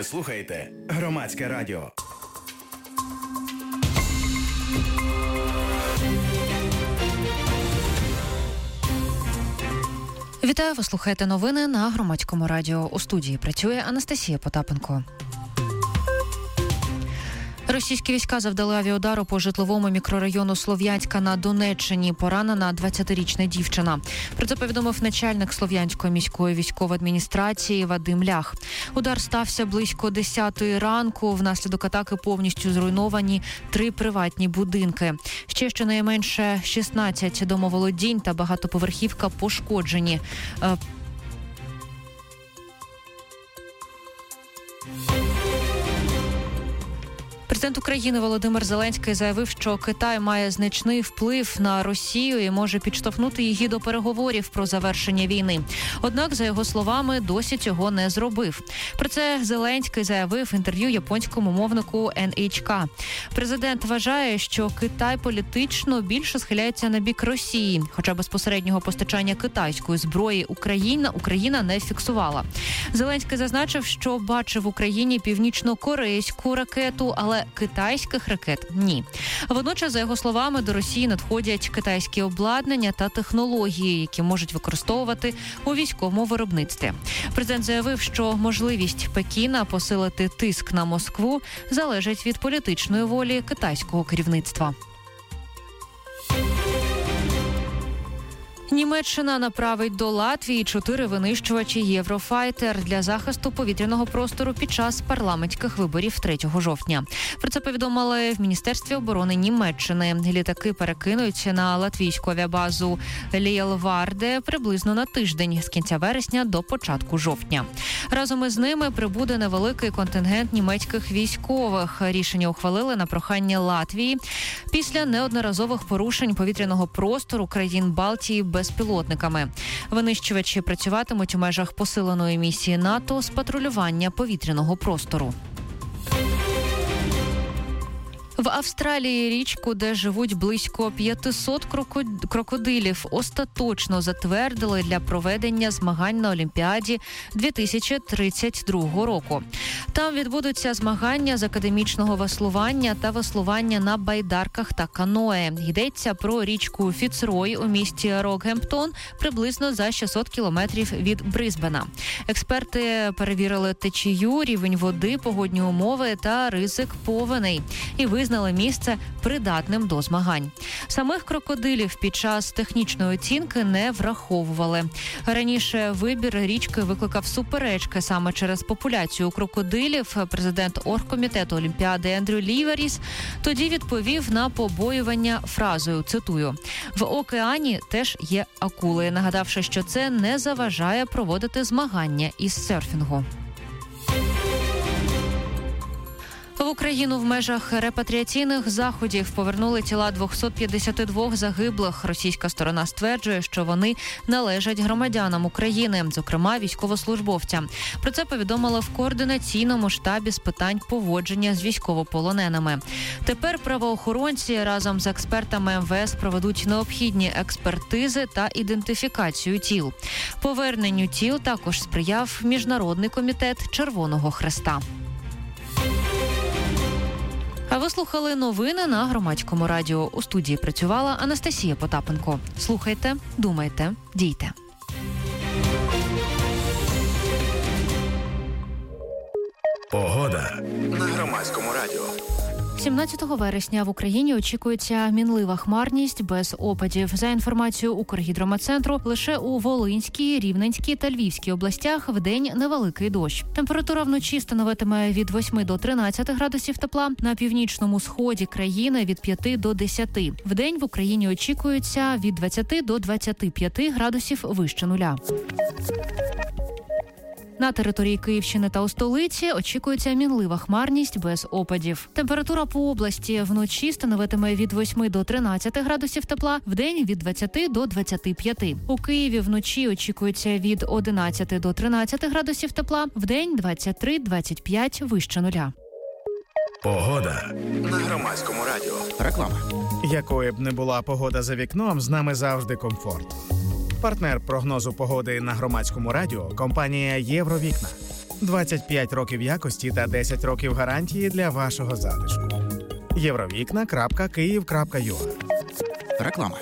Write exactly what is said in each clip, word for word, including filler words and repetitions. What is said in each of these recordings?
слухаєте Громадське радіо. Вітаю, ви слухаєте новини на Громадському радіо. У студії працює Анастасія Потапенко. Російські війська завдали авіаудару по житловому мікрорайону Слов'янська на Донеччині. Поранена двадцятирічна дівчина. Про це повідомив начальник Слов'янської міської військової адміністрації Вадим Лях. Удар стався близько десятої ранку. Внаслідок атаки повністю зруйновані три приватні будинки. Ще щонайменше шістнадцять домоволодінь та багатоповерхівка пошкоджені. Президент України Володимир Зеленський заявив, що Китай має значний вплив на Росію і може підштовхнути її до переговорів про завершення війни. Однак, за його словами, досі цього не зробив. Про це Зеленський заявив в інтерв'ю японському мовнику ен ейч кей. Президент вважає, що Китай політично більше схиляється на бік Росії, хоча безпосереднього постачання китайської зброї Україна Україна не фіксувала. Зеленський зазначив, що бачив в Україні північно-корейську ракету, але китайських ракет – ні. Водночас, за його словами, до Росії надходять китайські обладнання та технології, які можуть використовувати у військовому виробництві. Президент заявив, що можливість Пекіна посилити тиск на Москву залежить від політичної волі китайського керівництва. Німеччина направить до Латвії чотири винищувачі «Єврофайтер» для захисту повітряного простору під час парламентських виборів третього жовтня. Про це повідомили в Міністерстві оборони Німеччини. Літаки перекинуться на латвійську авіабазу Лєлварде приблизно на тиждень з кінця вересня до початку жовтня. Разом із ними прибуде невеликий контингент німецьких військових. Рішення ухвалили на прохання Латвії після неодноразових порушень повітряного простору країн Балтії безпілотниками. Винищувачі працюватимуть у межах посиленої місії НАТО з патрулювання повітряного простору. В Австралії річку, де живуть близько п'ятсот крокодилів, остаточно затвердили для проведення змагань на Олімпіаді дві тисячі тридцять другого року. Там відбудуться змагання з академічного веслування та веслування на байдарках та каное. Йдеться про річку Фіцрой у місті Рокгемптон, приблизно за шістсот кілометрів від Брисбена. Експерти перевірили течію, рівень води, погодні умови та ризик повеней і визнали місце придатним до змагань. Самих крокодилів під час технічної оцінки не враховували. Раніше вибір річки викликав суперечки саме через популяцію крокодилів. Президент оргкомітету Олімпіади Ендрю Ліверіс тоді відповів на побоювання фразою, цитую, «В океані теж є акули», нагадавши, що це не заважає проводити змагання із серфінгу. В Україну в межах репатріаційних заходів повернули тіла двісті п'ятдесят два загиблих. Російська сторона стверджує, що вони належать громадянам України, зокрема військовослужбовцям. Про це повідомили в координаційному штабі з питань поводження з військовополоненими. Тепер правоохоронці разом з експертами ем ве ес проведуть необхідні експертизи та ідентифікацію тіл. Поверненню тіл також сприяв Міжнародний комітет Червоного Хреста. А ви слухали новини на Громадському радіо. У студії працювала Анастасія Потапенко. Слухайте, думайте, дійте. Погода на Громадському радіо. сімнадцятого вересня в Україні очікується мінлива хмарність без опадів. За інформацією Укргідрометцентру, лише у Волинській, Рівненській та Львівській областях вдень невеликий дощ. Температура вночі становитиме від восьми до тринадцяти градусів тепла, на північному сході країни від п'яти до десяти. Вдень в Україні очікується від двадцяти до двадцяти п'яти градусів вище нуля. На території Київщини та у столиці очікується мінлива хмарність без опадів. Температура по області вночі становитиме від восьми до тринадцяти градусів тепла, вдень від двадцяти до двадцяти п'яти. У Києві вночі очікується від одинадцяти до тринадцяти градусів тепла, вдень двадцять три - двадцять п'ять вище нуля. Погода на Громадському радіо. Реклама. Якою б не була погода за вікном, з нами завжди комфорт. Партнер прогнозу погоди на Громадському радіо – компанія «Євровікна». двадцять п'ять років якості та десять років гарантії для вашого затишку. євровікна крапка київ крапка ю а. Реклама.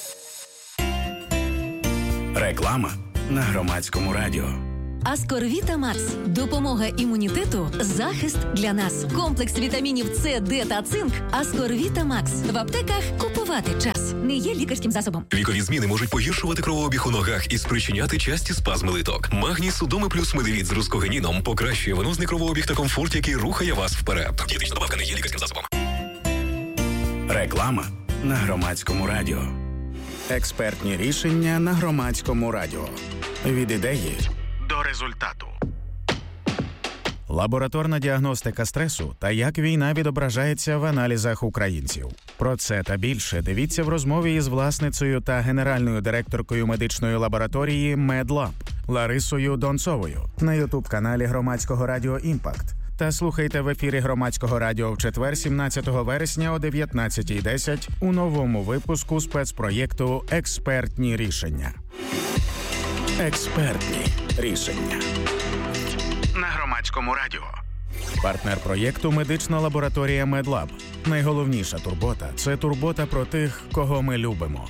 Реклама на Громадському радіо. Аскорвіта Макс. Допомога імунітету, захист для нас. Комплекс вітамінів С, Д та цинк. Аскорвіта Макс. В аптеках купувати час. Не є лікарським засобом. Вікові зміни можуть погіршувати кровообіг у ногах і спричиняти часті спазми литок. Магній Судоми плюс Медевіт з рускогеніном покращує венозний кровообіг та комфорт, який рухає вас вперед. Дієтична добавка не є лікарським засобом. Реклама на Громадському радіо. Експертні рішення на Громадському радіо. Від ідеї до результату. Лабораторна діагностика стресу та як війна відображається в аналізах українців. Про це та більше дивіться в розмові із власницею та генеральною директоркою медичної лабораторії «Медлаб» Ларисою Донцовою на ютуб-каналі Громадського радіо «Імпакт». Та слухайте в ефірі Громадського радіо в четвер, сімнадцятого вересня о дев'ятнадцятій десять у новому випуску спецпроєкту «Експертні рішення». Експертні рішення на Громадському радіо. Партнер проєкту – медична лабораторія «Медлаб». Найголовніша турбота – це турбота про тих, кого ми любимо.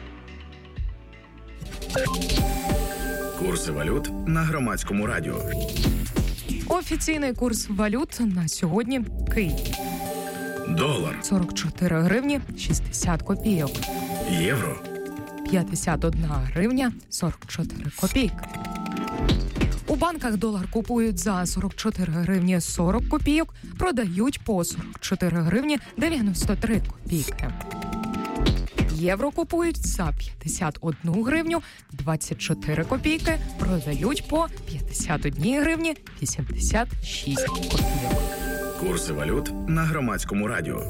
Курси валют на Громадському радіо. Офіційний курс валют на сьогодні – Київ. Долар. сорок чотири гривні шістдесят копійок. Євро. п'ятдесят одна гривня сорок чотири копійки. У банках долар купують за сорок чотири гривні сорок копійок, продають по сорок чотири гривні дев'яносто три копійки. Євро купують за п'ятдесят одну гривню двадцять чотири копійки, продають по п'ятдесят одну гривні вісімдесят шість копійок. Курси валют на Громадському радіо.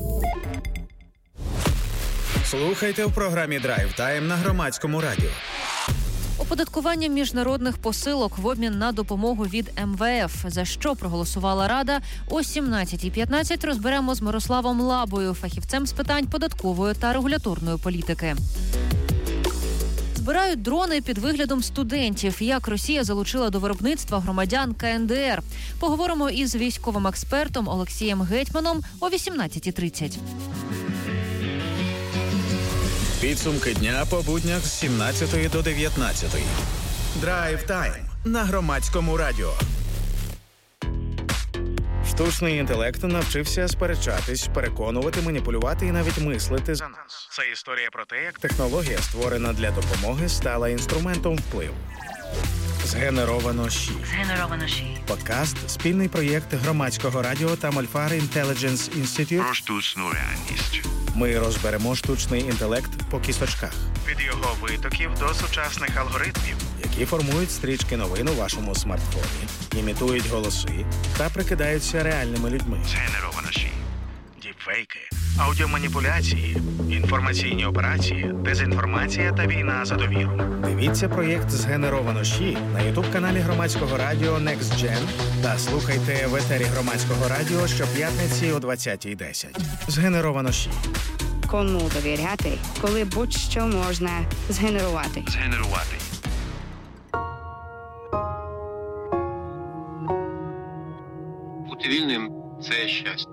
Слухайте в програмі «Драйв Тайм» на Громадському радіо. Оподаткування міжнародних посилок в обмін на допомогу від ем ве еф. За що проголосувала Рада? О сімнадцятій п'ятнадцять розберемо з Мирославом Лабою, фахівцем з питань податкової та регуляторної політики. Збирають дрони під виглядом студентів. Як Росія залучила до виробництва громадян ка ен де ер. Поговоримо із військовим експертом Олексієм Гетьманом о вісімнадцятій тридцять. Підсумки дня по буднях з сімнадцятої до дев'ятнадцятої. Драйв Тайм на Громадському радіо. Штучний інтелект навчився сперечатись, переконувати, маніпулювати і навіть мислити за нас. Це історія про те, як технологія, створена для допомоги, стала інструментом впливу. Згенеровано ЩІ. Згенеровано ЩІ. Подкаст – спільний проєкт Громадського радіо та Мольфар Intelligence Institute. Про штучну реальність. Ми розберемо штучний інтелект по кісточках. Від його витоків до сучасних алгоритмів, які формують стрічки новин у вашому смартфоні, імітують голоси та прикидаються реальними людьми. Згенеровано ЩІ. Діпфейки, аудіоманіпуляції, інформаційні операції, дезінформація та війна за довіру. Дивіться проєкт «Згенеровано ЩІ» на ютуб-каналі Громадського радіо Next Gen та слухайте в етері Громадського радіо щоп'ятниці о двадцятій десять. «Згенеровано ЩІ». Кому довіряти, коли будь-що можна згенерувати. Згенерувати. Бути вільним – це щастя.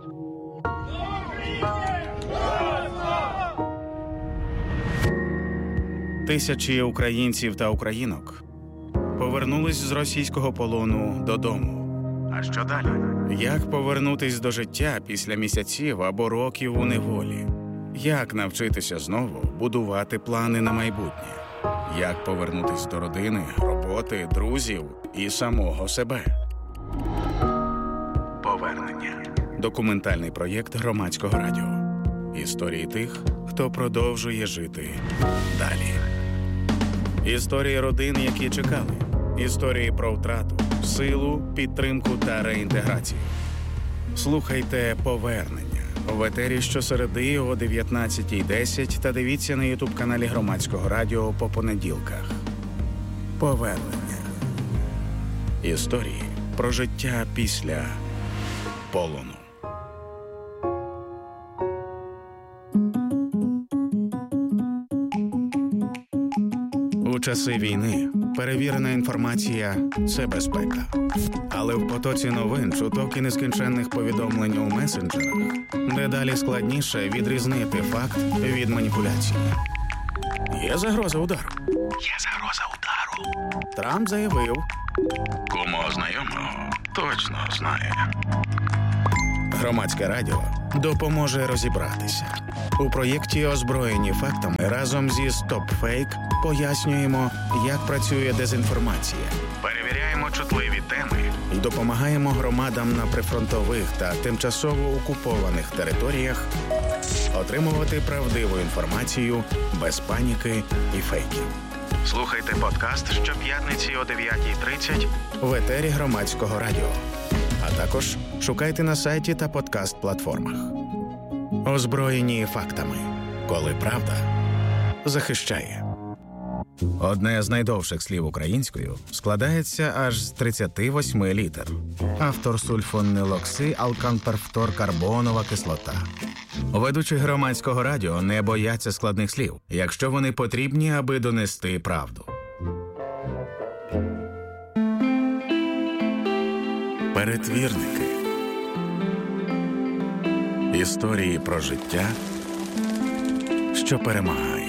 Тисячі українців та українок повернулись з російського полону додому. А що далі? Як повернутись до життя після місяців або років у неволі? Як навчитися знову будувати плани на майбутнє? Як повернутись до родини, роботи, друзів і самого себе? Повернення. Документальний проєкт Громадського радіо. Історії тих, хто продовжує жити далі. Історії родин, які чекали. Історії про втрату, силу, підтримку та реінтеграцію. Слухайте «Повернення» в етері щосереди о дев'ятнадцятій десять та дивіться на ютуб-каналі Громадського радіо по понеділках. Повернення. Історії про життя після полону. У часи війни Перевірена інформація – це безпека. Але в потоці новин, чуток і нескінченних повідомлень у месенджерах дедалі складніше відрізнити факт від маніпуляції. Є загроза удару. Є загроза удару. Трамп заявив. Кому знайомого точно знає. Громадське радіо допоможе розібратися. У проєкті «Озброєні фактами» разом зі «Стоп-фейк» пояснюємо, як працює дезінформація. Перевіряємо чутливі теми і допомагаємо громадам на прифронтових та тимчасово окупованих територіях отримувати правдиву інформацію без паніки і фейків. Слухайте подкаст щоп'ятниці о дев'ятій тридцять в етері Громадського радіо. А також шукайте на сайті та подкаст-платформах. Озброєні фактами. Коли правда захищає. Одне з найдовших слів українською складається аж з тридцяти восьми літер. Автор сульфонилокси алканперфторкарбонова кислота. Ведучі Громадського радіо не бояться складних слів, якщо вони потрібні, аби донести правду. Перетвірники. Історії про життя, що перемагає.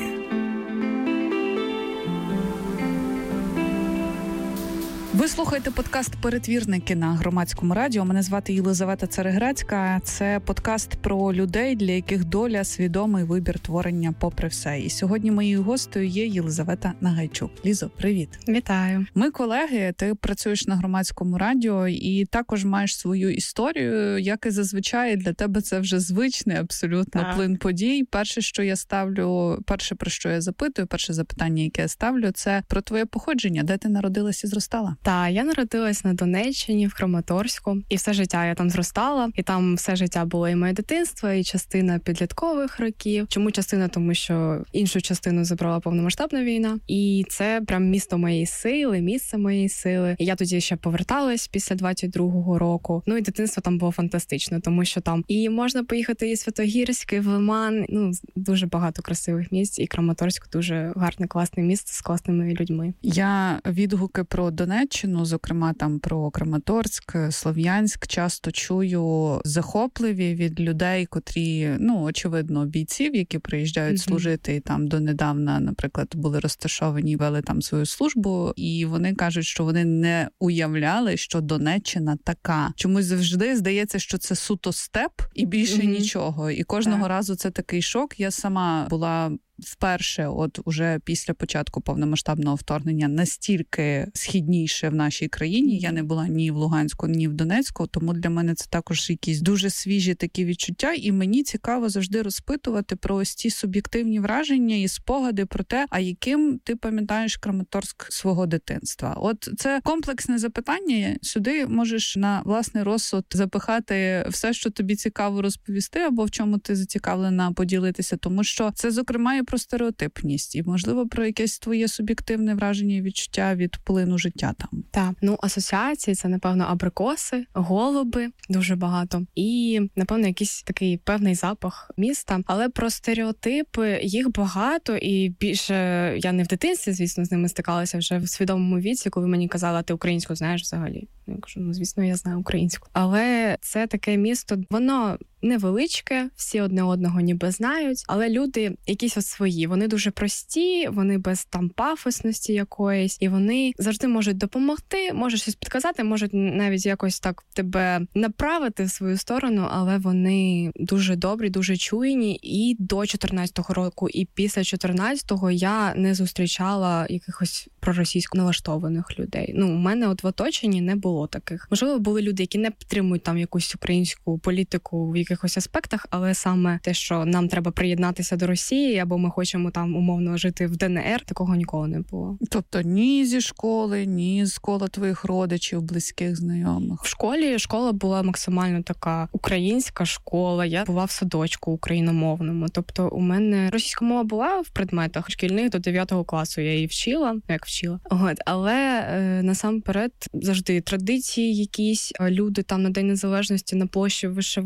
Ви слухаєте подкаст «Перетвірники» на Громадському радіо. Мене звати Єлизавета Цареградська. Це подкаст про людей, для яких доля – свідомий вибір творення попри все. І сьогодні моєю гостею є Єлизавета Нагайчук. Лізо, привіт. Вітаю. Ми колеги, ти працюєш на Громадському радіо і також маєш свою історію, як і зазвичай для тебе це вже звичний абсолютно так. плин подій. Перше, що я ставлю, перше, про що я запитую, перше запитання, яке я ставлю, це про твоє походження. Де ти народилась і зростала? Так, я народилась на Донеччині, в Краматорську, і все життя я там зростала, і там все життя було і моє дитинство, і частина підліткових років. Чому частина? Тому що іншу частину забрала повномасштабна війна, і це прям місто моєї сили, місце моєї сили. І я тоді ще поверталась після двадцять другого року. Ну і дитинство там було фантастично, тому що там і можна поїхати і Святогірськ, і в Лиман, ну дуже багато красивих місць, і Краматорськ дуже гарне, класне місце з класними людьми. Я відгуки про Донеччину, зокрема там про Краматорськ, Слов'янськ, часто чую захопливі від людей, котрі, ну, очевидно, бійців, які приїжджають mm-hmm. служити і там донедавна, наприклад, були розташовані, вели там свою службу, і вони кажуть, що вони не уявляли, що Донеччина така. Чомусь завжди здається, що це суто степ і більше mm-hmm. нічого. І кожного так. разу це такий шок. Я сама була вперше, от уже після початку повномасштабного вторгнення, настільки східніше в нашій країні. Я не була ні в Луганську, ні в Донецьку, тому для мене це також якісь дуже свіжі такі відчуття, і мені цікаво завжди розпитувати про ось ці суб'єктивні враження і спогади про те, а яким ти пам'ятаєш Краматорськ свого дитинства. От це комплексне запитання, сюди можеш на власний розсуд запихати все, що тобі цікаво розповісти, або в чому ти зацікавлена поділитися, тому що це, зокрема, про стереотипність і, можливо, про якесь твоє суб'єктивне враження і відчуття від плину життя там. Так, ну, асоціації – це, напевно, абрикоси, голуби, дуже багато. І, напевно, якийсь такий певний запах міста. Але про стереотипи їх багато, і більше я не в дитинстві, звісно, з ними стикалася вже в свідомому віці, коли мені казали, ти українську знаєш взагалі? Я кажу, ну, звісно, я знаю українську. Але це таке місто, воно невеличке, всі одне одного ніби знають, але люди якісь от свої, вони дуже прості, вони без там пафосності якоїсь, і вони завжди можуть допомогти, можуть щось підказати, можуть навіть якось так тебе направити в свою сторону, але вони дуже добрі, дуже чуйні, і до чотирнадцятого року, і після чотирнадцятого я не зустрічала якихось проросійсько налаштованих людей. Ну, у мене от в оточенні не було таких. Можливо, були люди, які не підтримують там якусь українську політику в якихось аспектах, але саме те, що нам треба приєднатися до Росії, або ми хочемо там умовно жити в ДНР, такого ніколи не було. Тобто ні зі школи, ні з кола твоїх родичів, близьких, знайомих? В школі школа була максимально така українська школа. Я була в садочку україномовному. Тобто у мене російська мова була в предметах шкільних до дев'ятого класу. Я її вчила, як вчила. От, але е, насамперед завжди традиції якісь, люди там на День Незалежності на площі в вишиванках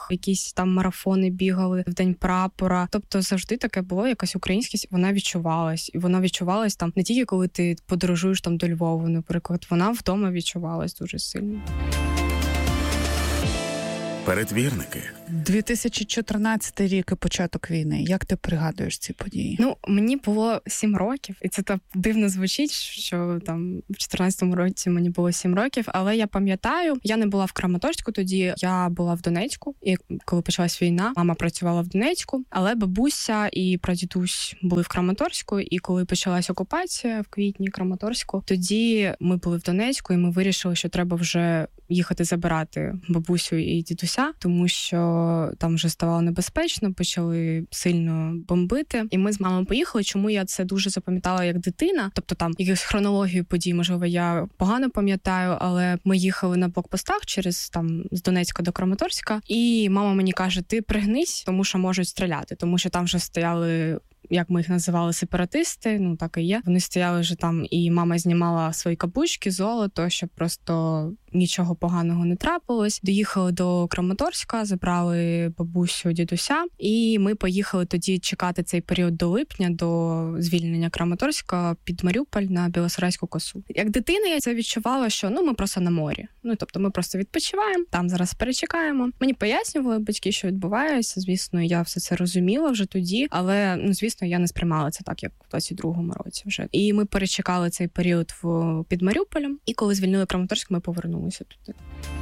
рух, якісь там марафони бігали в День прапора. Тобто завжди таке було, якась українськість, вона відчувалась. І вона відчувалась там не тільки коли ти подорожуєш там до Львова, наприклад, вона вдома відчувалась дуже сильно. Передвірники. дві тисячі чотирнадцятий рік і початок війни. Як ти пригадуєш ці події? Ну, мені було сім років, і це так дивно звучить, що там в чотирнадцятому році мені було сім років, але я пам'ятаю, я не була в Краматорську тоді, я була в Донецьку, і коли почалась війна, мама працювала в Донецьку, але бабуся і прадідусь були в Краматорську, і коли почалась окупація в квітні Краматорську, тоді ми були в Донецьку, і ми вирішили, що треба вже їхати забирати бабусю і дідуся, тому що там вже ставало небезпечно, почали сильно бомбити. І ми з мамою поїхали. Чому я це дуже запам'ятала як дитина? Тобто там якусь хронологію подій, можливо, я погано пам'ятаю, але ми їхали на блокпостах через там з Донецька до Краматорська, і мама мені каже, ти пригнись, тому що можуть стріляти, тому що там вже стояли, як ми їх називали, сепаратисти, ну так і є. Вони стояли вже там, і мама знімала свої каблучки, золото, щоб просто нічого поганого не трапилось. Доїхали до Краматорська, забрали бабусю, дідуся, і ми поїхали тоді чекати цей період до липня, до звільнення Краматорська під Маріуполь на Білосарайську косу. Як дитина я це відчувала, що ну ми просто на морі. Ну тобто ми просто відпочиваємо, там зараз перечекаємо. Мені пояснювали батьки, що відбувається. Звісно, я все це розуміла вже тоді, але ну звісно, я не сприймала це так, як в двадцять другому році вже. І ми перечекали цей період в під Маріуполем, і коли звільнили Краматорськ, ми повернулися туди.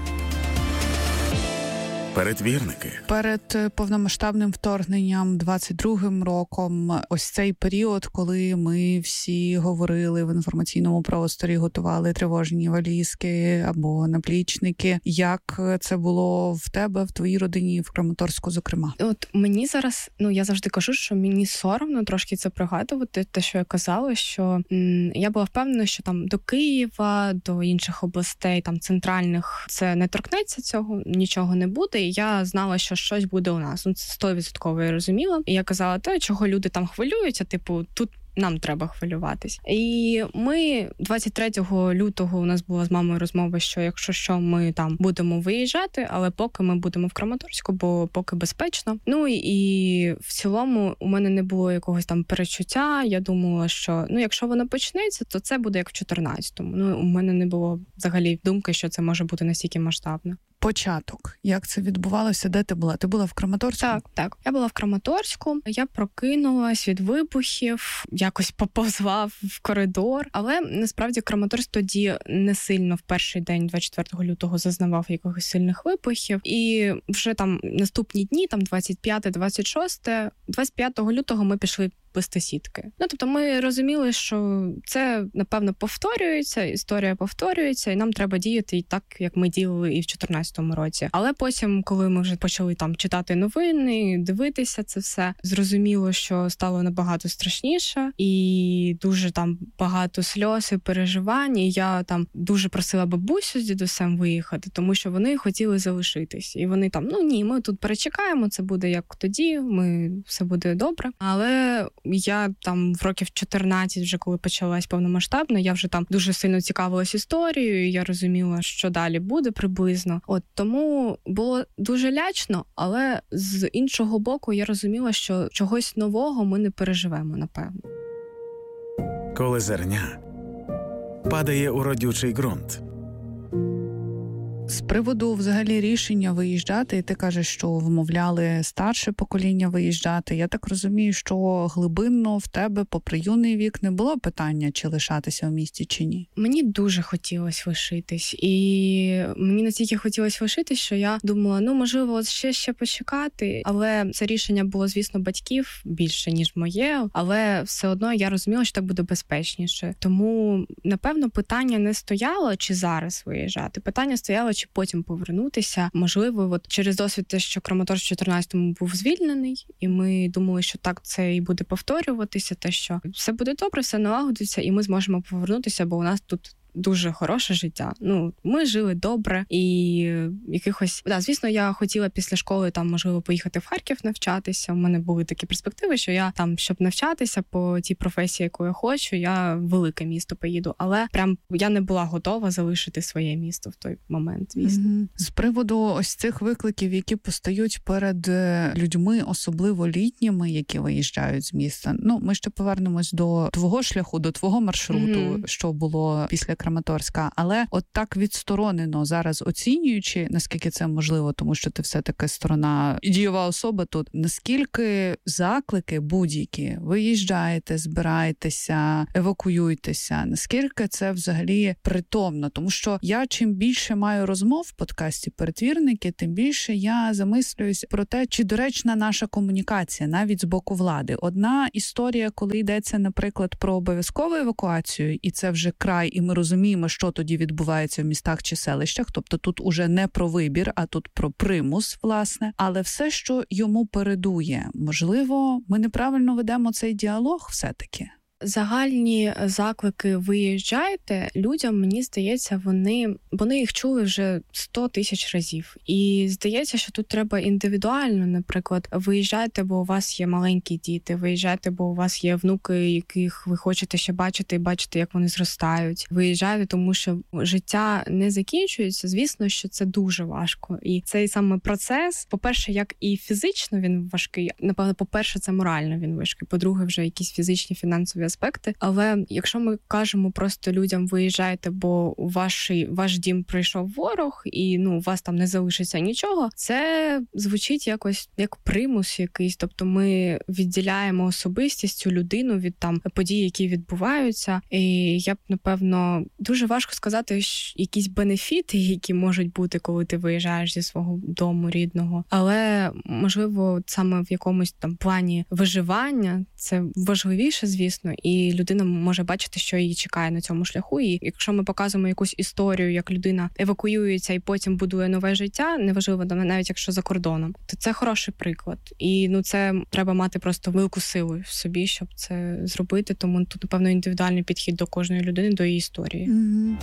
Передвірники. Перед повномасштабним вторгненням двадцять другим роком, ось цей період, коли ми всі говорили в інформаційному просторі, готували тривожні валізки або наплічники. Як це було в тебе, в твоїй родині, в Краматорську, зокрема? От мені зараз, ну я завжди кажу, що мені соромно трошки це пригадувати, те, що я казала, що м, я була впевнена, що там до Києва, до інших областей, там центральних, це не торкнеться цього, нічого не буде. І я знала, що щось буде у нас. Ну, це сто відсотків я розуміла. І я казала, те, чого люди там хвилюються, типу, тут нам треба хвилюватись. І ми двадцять третього лютого у нас була з мамою розмова, що якщо що, ми там будемо виїжджати, але поки ми будемо в Краматорську, бо поки безпечно. Ну і, і в цілому у мене не було якогось там перечуття. Я думала, що ну якщо воно почнеться, то це буде як в чотирнадцятому. Ну у мене не було взагалі думки, що це може бути настільки масштабно. Початок. Як це відбувалося? Де ти була? Ти була в Краматорську? Так, так. Я була в Краматорську. Я прокинулась від вибухів, якось поповзла в коридор. Але насправді Краматорськ тоді не сильно в перший день, двадцять четвертого лютого, зазнавав якихось сильних вибухів. І вже там наступні дні, там двадцять п'яте, двадцять шосте, двадцять п'ятого лютого ми пішли плести сітки. Ну, тобто ми розуміли, що це, напевно, повторюється, історія повторюється, і нам треба діяти і так, як ми діяли і в чотирнадцятому році. Але потім, коли ми вже почали там читати новини, дивитися це все, зрозуміло, що стало набагато страшніше, і дуже там багато сльоз і переживань, і я там дуже просила бабусю з дідусем виїхати, тому що вони хотіли залишитись. І вони там, ну ні, ми тут перечекаємо, це буде як тоді, ми, все буде добре. Але я там в років чотирнадцять, вже коли почалась повномасштабна, я вже там дуже сильно цікавилась історією, і я розуміла, що далі буде приблизно. От тому було дуже лячно, але з іншого боку я розуміла, що чогось нового ми не переживемо, напевно. Коли зерня падає у родючий ґрунт. З приводу взагалі рішення виїжджати, і ти кажеш, що вмовляли старше покоління виїжджати. Я так розумію, що глибинно в тебе, попри юний вік, не було питання, чи лишатися в місті, чи ні? Мені дуже хотілося лишитись. І мені настільки хотілося лишитись, що я думала, ну, можливо, от ще ще почекати. Але це рішення було, звісно, батьків більше, ніж моє. Але все одно я розуміла, що так буде безпечніше. Тому, напевно, питання не стояло, чи зараз виїжджати. Питання стояло, чи потім повернутися. Можливо, от через досвід те, що Краматорськ в чотирнадцятому був звільнений, і ми думали, що так це і буде повторюватися, те, що все буде добре, все налагодиться, і ми зможемо повернутися, бо у нас тут дуже хороше життя. Ну, ми жили добре і якихось... Да, звісно, я хотіла після школи там, можливо, поїхати в Харків навчатися. У мене були такі перспективи, що я там, щоб навчатися по тій професії, яку я хочу, я в велике місто поїду. Але прям я не була готова залишити своє місто в той момент, звісно. Mm-hmm. З приводу ось цих викликів, які постають перед людьми, особливо літніми, які виїжджають з міста. Ну, ми ще повернемось до твого шляху, до твого маршруту, mm-hmm. що було після Краматорська. Але от так відсторонено зараз оцінюючи, наскільки це можливо, тому що ти все-таки сторона і дієва особа тут, наскільки заклики будь-які, виїжджаєте, збираєтеся, евакуюйтеся, наскільки це взагалі притомно? Тому що я чим більше маю розмов в подкасті «Перетвірники», тим більше я замислююсь про те, чи доречна наша комунікація навіть з боку влади. Одна історія, коли йдеться, наприклад, про обов'язкову евакуацію, і це вже край, і ми розуміємо, що тоді відбувається в містах чи селищах, тобто тут уже не про вибір, а тут про примус, власне. Але все, що йому передує, можливо, ми неправильно ведемо цей діалог все-таки? Загальні заклики «виїжджайте» людям, мені здається, вони, вони їх чули вже сто тисяч разів. І здається, що тут треба індивідуально, наприклад, виїжджайте, бо у вас є маленькі діти, виїжджайте, бо у вас є внуки, яких ви хочете ще бачити і бачити, як вони зростають. Виїжджайте, тому що життя не закінчується. Звісно, що це дуже важко. І цей саме процес, по-перше, як і фізично він важкий, напевно, по-перше, це морально він важкий, по-друге, вже якісь фізичні, фінансові аспекти. Але якщо ми кажемо просто людям виїжджайте, бо у ваш, ваш дім прийшов ворог і ну у вас там не залишиться нічого, це звучить якось як примус якийсь. Тобто ми відділяємо особистість, цю людину від там подій, які відбуваються. І я б, напевно, дуже важко сказати що якісь бенефіти, які можуть бути, коли ти виїжджаєш зі свого дому рідного. Але, можливо, саме в якомусь там плані виживання це важливіше, звісно, і людина може бачити, що її чекає на цьому шляху. І якщо ми показуємо якусь історію, як людина евакуюється і потім будує нове життя, неважливо, навіть якщо за кордоном, то це хороший приклад. І ну це треба мати просто велику силу в собі, щоб це зробити. Тому тут, напевно, індивідуальний підхід до кожної людини, до її історії. Mm-hmm.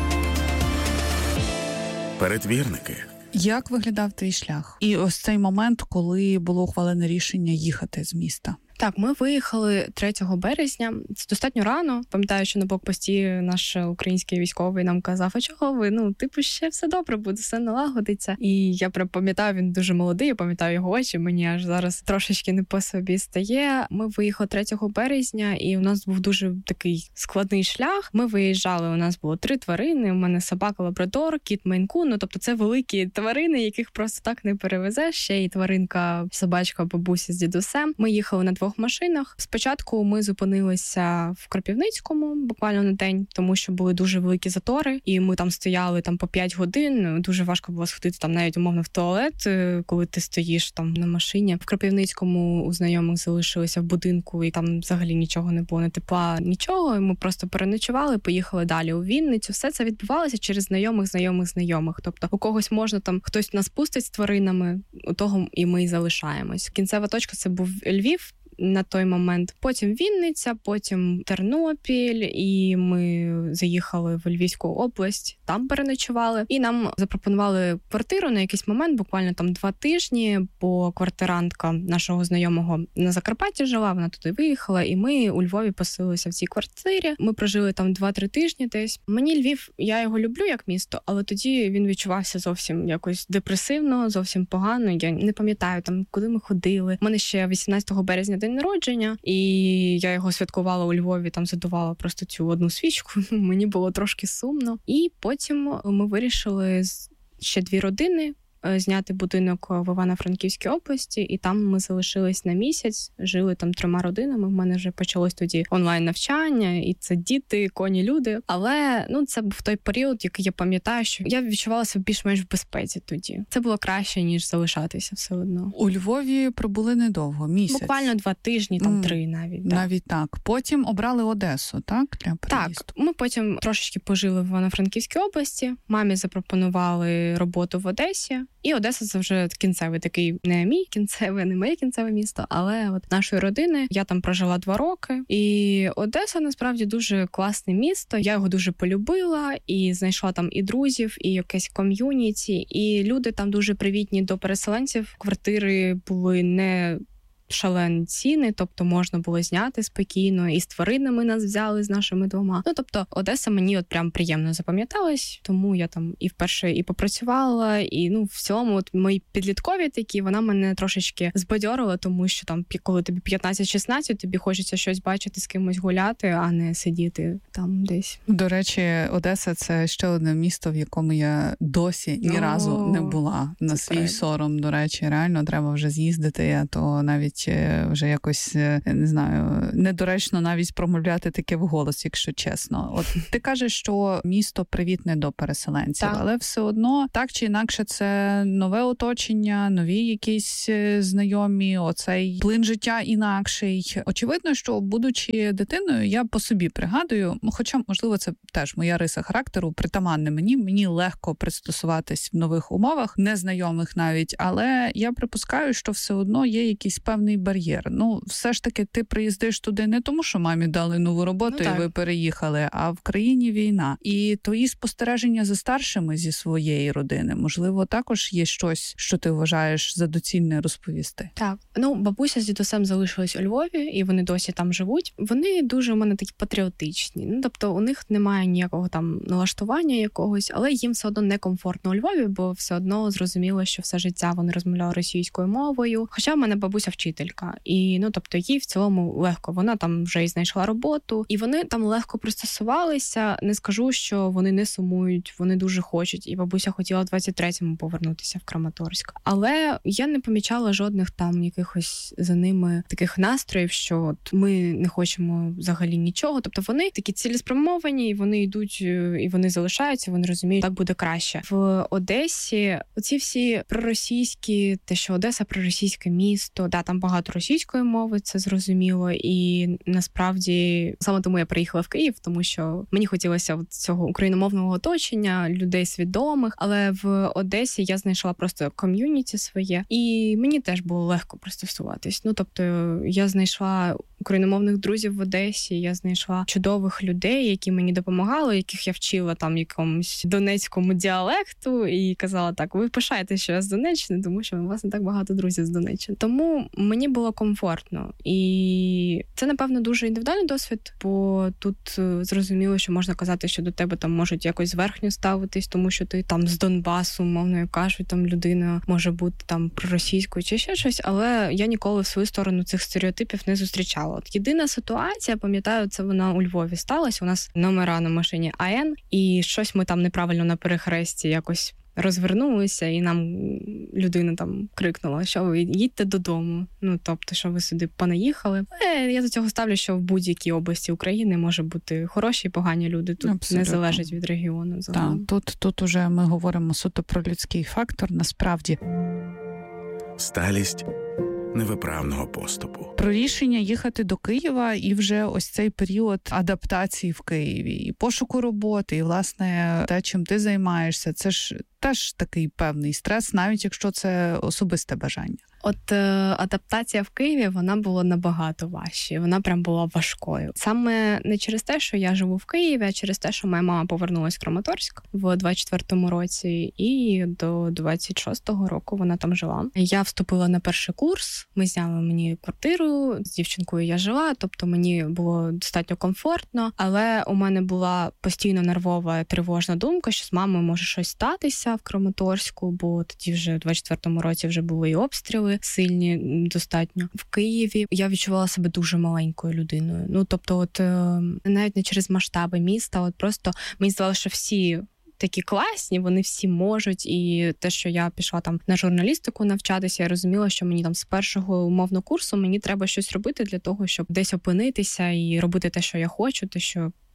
Перетвірники. Як виглядав твій шлях? І ось цей момент, коли було ухвалене рішення їхати з міста? Так, ми виїхали третього березня. Це достатньо рано. Пам'ятаю, що на блокпості наш український військовий нам казав, а чого ви? Ну, типу, ще все добре буде, все налагодиться. І я прям пам'ятаю, він дуже молодий, я пам'ятаю його очі, мені аж зараз трошечки не по собі стає. Ми виїхали третього березня, і у нас був дуже такий складний шлях. Ми виїжджали, у нас було три тварини, у мене собака лабрадор, кіт Мейн-кун, ну, тобто це великі тварини, яких просто так не перевезеш. Ще й тваринка, собачка, бабуся з дідусем. Ми їхали на двох машинах. Спочатку ми зупинилися в Кропивницькому буквально на день, тому що були дуже великі затори, і ми там стояли там по п'ять годин. Дуже важко було сходити там навіть умовно в туалет, коли ти стоїш там на машині. В Кропивницькому у знайомих залишилися в будинку, і там взагалі нічого не було, не тепла, нічого. І ми просто переночували, поїхали далі у Вінницю. Все це відбувалося через знайомих, знайомих, знайомих. Тобто у когось можна там, хтось нас пустить з тваринами, у того і ми і залишаємось. Кінцева точка це був Львів на той момент. Потім Вінниця, потім Тернопіль, і ми заїхали в Львівську область, там переночували. І нам запропонували квартиру на якийсь момент, буквально там два тижні, бо квартирантка нашого знайомого на Закарпатті жила, вона туди виїхала, і ми у Львові поселилися в цій квартирі. Ми прожили там два-три тижні десь. Мені Львів, я його люблю як місто, але тоді він відчувався зовсім якось депресивно, зовсім погано. Я не пам'ятаю там, куди ми ходили. У мене ще вісімнадцятого березня день народження, і я його святкувала у Львові, там задувала просто цю одну свічку. Мені було трошки сумно. І потім ми вирішили ще дві родини зняти будинок в Івано-Франківській області, і там ми залишились на місяць, жили там трьома родинами. В мене вже почалось тоді онлайн-навчання, і це діти, коні, люди. Але, ну, це був той період, який я пам'ятаю, що я відчувалася більш-менш в безпеці тоді. Це було краще, ніж залишатися все одно. У Львові пробули недовго, місяць. Буквально два тижні, там mm, три навіть. Так. Навіть так. Потім обрали Одесу, так? Для переїзду? Так. Ми потім трошечки пожили в Івано-Франківській області. Мамі запропонували роботу в Одесі. І Одеса це вже кінцевий такий, не мій кінцевий, не моє кінцеве місто, але от нашої родини. Я там прожила два роки. І Одеса насправді дуже класне місто. Я його дуже полюбила і знайшла там і друзів, і якесь ком'юніті, і люди там дуже привітні до переселенців. Квартири були не шалені ціни, тобто можна було зняти спокійно, і з тваринами нас взяли, з нашими двома. Ну, тобто, Одеса мені от прям приємно запам'яталась, тому я там і вперше і попрацювала, і, ну, в цілому, от мої підліткові такі, вона мене трошечки збадьорила, тому що там, коли тобі п'ятнадцять-шістнадцять, тобі хочеться щось бачити, з кимось гуляти, а не сидіти там десь. До речі, Одеса – це ще одне місто, в якому я досі ні О, разу не була. На свій правильно. Сором, до речі, реально треба вже з'їздити, а то навіть вже якось, не знаю, недоречно навіть промовляти таке вголос, якщо чесно. От ти кажеш, що місто привітне до переселенців, так. але все одно, так чи інакше, це нове оточення, нові якісь знайомі, оцей плин життя інакший. Очевидно, що, будучи дитиною, я по собі пригадую, хоча, можливо, це теж моя риса характеру, притаманне мені, мені легко пристосуватись в нових умовах, незнайомих навіть, але я припускаю, що все одно є якийсь певний бар'єр. Ну, все ж таки, ти приїздиш туди не тому, що мамі дали нову роботу, ну, і ви переїхали, а в країні війна. І твої спостереження за старшими зі своєї родини, можливо, також є щось, що ти вважаєш за доцільне розповісти? Так. Ну, бабуся з дідусем залишились у Львові, і вони досі там живуть. Вони дуже у мене такі патріотичні. Ну, тобто, у них немає ніякого там налаштування якогось, але їм все одно некомфортно у Львові, бо все одно зрозуміло, що все життя вони розмовляли російською мовою. Хоча в мене бабуся вчителька. І, ну, тобто, їй в цілому легко. Вона там вже і знайшла роботу, і вони там легко пристосувалися. Не скажу, що вони не сумують, вони дуже хочуть. І бабуся хотіла в двадцять третьому повернутися в Краматорськ. Але я не помічала жодних там якихось за ними таких настроїв, що от ми не хочемо взагалі нічого. Тобто вони такі цілеспрямовані, і вони йдуть, і вони залишаються, вони розуміють, так буде краще. В Одесі оці всі проросійські, те, що Одеса проросійське місто, да, там багато російської мови, це зрозуміло, і насправді саме тому я приїхала в Київ, тому що мені хотілося цього україномовного оточення, людей свідомих, але в Одесі я знайшла просто ком'юніті своє, і мені теж було легко пристосуватись. Ну, тобто, я знайшла україномовних друзів в Одесі, я знайшла чудових людей, які мені допомагали, яких я вчила там якомусь донецькому діалекту, і казала так, ви пишаєте, що я з Донеччини, тому що у вас не так багато друзів з Донеччини. Тому мені було комфортно. І це, напевно, дуже індивідуальний досвід, бо тут зрозуміло, що можна казати, що до тебе там можуть якось зверхньо ставитись, тому що ти там з Донбасу, мовно кажуть, там людина може бути там проросійською чи ще щось, але я ніколи в свою сторону цих стереотипів не зустрічала. От єдина ситуація, пам'ятаю, це вона у Львові сталася, у нас номера на машині АН, і щось ми там неправильно на перехресті якось розвернулися, і нам людина там крикнула, що ви їдьте додому. Ну, тобто, що ви сюди понаїхали. Е, я до цього ставлю, що в будь-якій області України може бути хороші і погані люди. Тут абсолютно не залежить від регіону. Так, тут, тут уже ми говоримо суто про людський фактор, насправді. Сталість невиправного поступу. Про рішення їхати до Києва і вже ось цей період адаптації в Києві, і пошуку роботи, і, власне, те, чим ти займаєшся, це ж теж такий певний стрес, навіть якщо це особисте бажання. От е, адаптація в Києві, вона була набагато важча. Вона прям була важкою. Саме не через те, що я живу в Києві, а через те, що моя мама повернулась в Краматорськ в двадцять четвертому році, і до двадцять шостого року вона там жила. Я вступила на перший курс, ми зняли мені квартиру, з дівчинкою я жила, тобто мені було достатньо комфортно, але у мене була постійно нервова, тривожна думка, що з мамою може щось статися в Краматорську, бо тоді вже в двадцять четвертому році вже були і обстріли сильні достатньо. В Києві я відчувала себе дуже маленькою людиною. Ну, тобто, от навіть не через масштаби міста, от просто мені здавалося, що всі такі класні, вони всі можуть, і те, що я пішла там на журналістику навчатися, я розуміла, що мені там з першого умовного курсу мені треба щось робити для того, щоб десь опинитися і робити те, що я хочу, те, що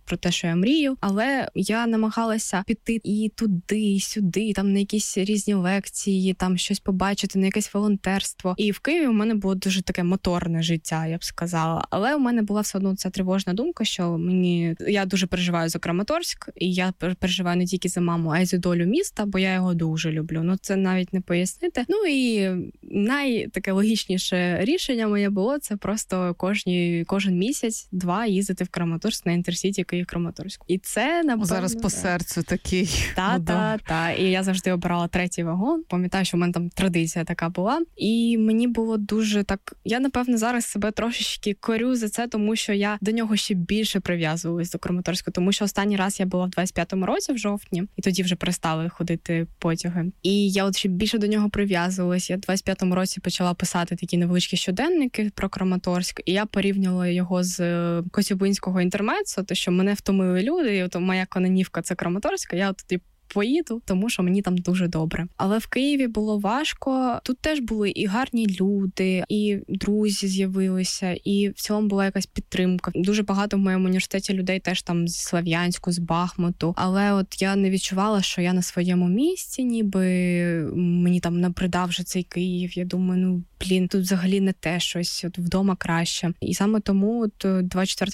про те, що я мрію, але я намагалася піти і туди, і сюди, там на якісь різні лекції, там щось побачити, на якесь волонтерство. І в Києві у мене було дуже таке моторне життя, я б сказала. Але у мене була все одно ця тривожна думка, що мені... Я дуже переживаю за Краматорськ, і я переживаю не тільки за маму, а й за долю міста, бо я його дуже люблю. Ну, це навіть не пояснити. Ну, і найтаке логічніше рішення моє було, це просто кожні, кожен місяць, два їздити в Краматорськ на Інтерсіті Київ-Краматорськ. І це, напевно... Зараз по серцю такий. Та, та, та. І я завжди обирала третій вагон. Пам'ятаю, що в мене там традиція така була. І мені було дуже так... Я, напевно, зараз себе трошечки корю за це, тому що я до нього ще більше прив'язувалась до Краматорська, тому що останній раз я була в двадцять п'ятому році, в жовтні, і тоді вже перестали ходити потяги. І я от ще більше до нього прив'язувалась. Я в двадцять п'ятому році почала писати такі невеличкі щоденники про Краматорськ, і я порівняла його з Коцюбинського інтермеццо, то що мене втомили люди, і от моя канонівка – це Краматорська, я от тоді поїду, тому що мені там дуже добре. Але в Києві було важко. Тут теж були і гарні люди, і друзі з'явилися, і в цілому була якась підтримка. Дуже багато в моєму університеті людей теж там зі Слов'янську, з Бахмуту. Але от я не відчувала, що я на своєму місці, ніби мені там набридав вже цей Київ. Я думаю, ну, блін, тут взагалі не те щось, от вдома краще. І саме тому от двадцять четвертого